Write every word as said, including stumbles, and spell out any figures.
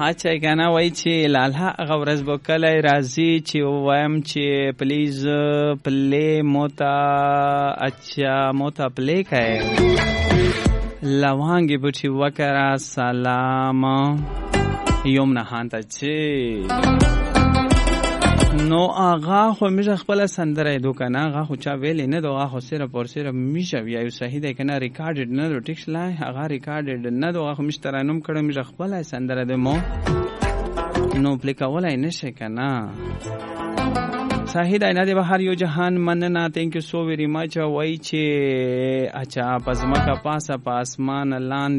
اچھا کنه وای چې لاله هغه ورځ به کله راځي چې وایم چې پلیز پلی موتا اچھا موتا پلی کای لوانگی بچی وکرا سلام یوم نهان ته چې نو آغا خو میشه خپل سندره دو کنه آغا خو چا ویلې نه دو آغا خو صرف اور صرف میشه ویایو صحیح ده کنه ریکارډډ نه دو ټیکس لای آغا ریکارډډ نه دو آغا خو میشه ترانم کړه میشه خپل سندره دمو نو پلیکولای نشه کنه صحیح ده نه دی بهر یو جهان مننه تhank you so very much وای چې اچھا پزما کا پاسا پاسمان لاندې